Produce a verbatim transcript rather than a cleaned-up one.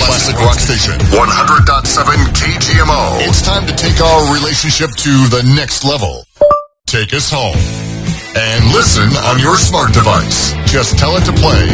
Classic Rock Station, one hundred point seven K G M O. It's time to take our relationship to the next level. Take us home. And listen on your smart device. Just tell it to play